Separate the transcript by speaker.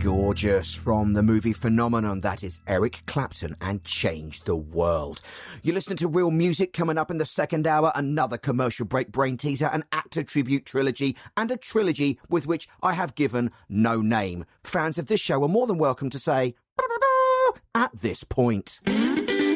Speaker 1: gorgeous from the movie phenomenon that is Eric Clapton and Change the World. You're listening to Real Music. Coming up in the second hour, another commercial break brain teaser, an actor tribute trilogy, and a trilogy with which I have given no name. Fans of this show are more than welcome to say at this point.